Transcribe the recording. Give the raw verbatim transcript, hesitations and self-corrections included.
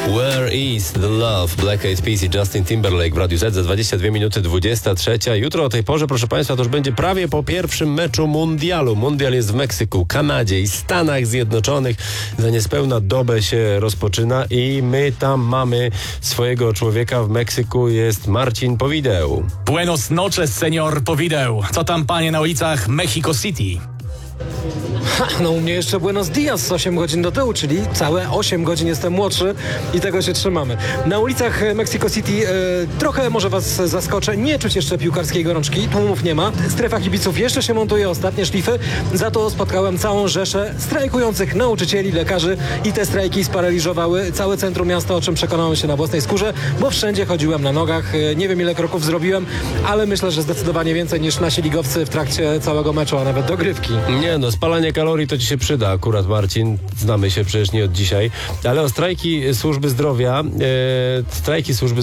Where is the love? Black Eyed Peas i Justin Timberlake w Radiu Z za dwadzieścia dwie minuty dwudziesta trzecia. Jutro o tej porze, proszę Państwa, to już będzie prawie po pierwszym meczu mundialu. Mundial jest w Meksyku, Kanadzie i Stanach Zjednoczonych. Za niespełna dobę się rozpoczyna i my tam mamy swojego człowieka. W Meksyku jest Marcin Powideł. Buenos noches, senior Powideł. Co tam, panie, na ulicach Mexico City? Ha, no u mnie jeszcze Buenos Dias, osiem godzin do tyłu, czyli całe osiem godzin jestem młodszy i tego się trzymamy. Na ulicach Mexico City e, trochę może was zaskoczę, nie czuć jeszcze piłkarskiej gorączki, tłumów nie ma, strefa kibiców jeszcze się montuje, ostatnie szlify, za to spotkałem całą rzeszę strajkujących nauczycieli, lekarzy i te strajki sparaliżowały całe centrum miasta, o czym przekonałem się na własnej skórze, bo wszędzie chodziłem na nogach, e, nie wiem ile kroków zrobiłem, ale myślę, że zdecydowanie więcej niż nasi ligowcy w trakcie całego meczu, a nawet dogrywki. Nie no, spalanie kalorii to ci się przyda akurat, Marcin. Znamy się przecież nie od dzisiaj. Ale o strajki służby zdrowia, e, strajki służby